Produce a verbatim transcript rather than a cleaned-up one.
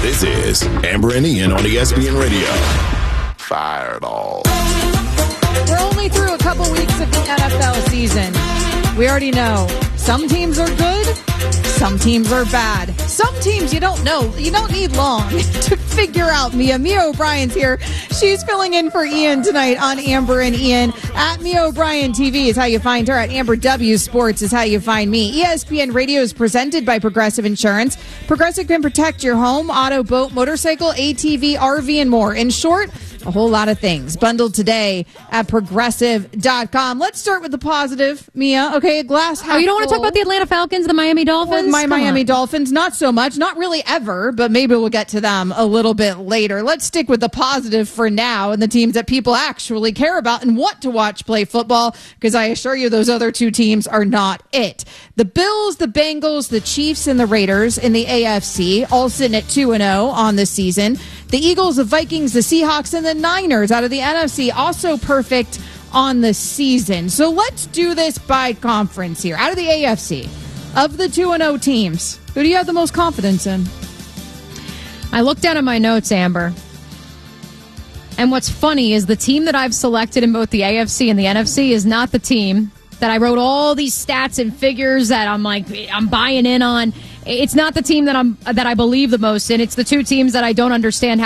This is Amber and Ian on E S P N Radio. Fireball. We're only through a couple weeks of the N F L season. We already know some teams are good, some teams are bad. Some teams you don't know. You don't need long to figure out. Mia. Mia O'Brien's here. She's filling in for Ian tonight on Amber and Ian. At Mia O'Brien T V is how you find her. At Amber W Sports is how you find me. E S P N Radio is presented by Progressive Insurance. Progressive can protect your home, auto, boat, motorcycle, A T V, R V, and more. In short, a whole lot of things bundled today at progressive dot com. Let's start with the positive, Mia. Okay, a glass half Oh, you don't want to full. talk about the Atlanta Falcons, the Miami Dolphins? My Come Miami on. Dolphins, not so much. Not really ever, but maybe we'll get to them a little bit later. Let's stick with the positive for now and the teams that people actually care about and want to watch play football, because I assure you those other two teams are not it. The Bills, the Bengals, the Chiefs, and the Raiders in the A F C, all sitting at two and oh on the season. The Eagles, the Vikings, the Seahawks, and the Niners out of the N F C, also perfect on the season. So let's do this by conference here. Out of the A F C, of the two and oh teams, who do you have the most confidence in? I looked down at my notes, Amber. And what's funny is the team that I've selected in both the A F C and the N F C is not the team that I wrote all these stats and figures that I'm like, I'm buying in on. It's not the team that I'm that I believe the most in. It's the two teams that I don't understand how